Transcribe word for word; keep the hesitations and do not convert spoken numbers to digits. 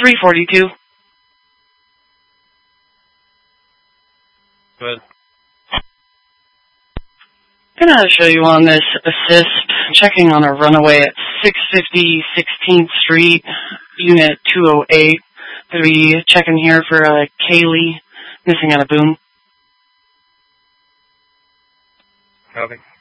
three forty-two. Good. I'm going to show you on this assist, checking on a runaway at six fifty sixteenth Street, Unit two oh eight. Going to be checking here for uh, Kaylee, missing at a boom. Copy.